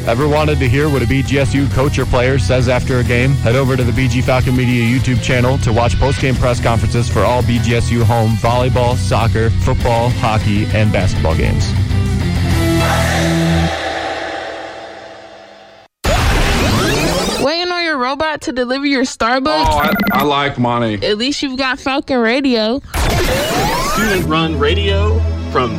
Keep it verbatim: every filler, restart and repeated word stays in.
Ever wanted to hear what a B G S U coach or player says after a game? Head over to the B G Falcon Media YouTube channel to watch post-game press conferences for all B G S U home volleyball, soccer, football, hockey, and basketball games. Waiting on your robot to deliver your Starbucks? Oh, I, I like money. At least you've got Falcon Radio. Student-run radio from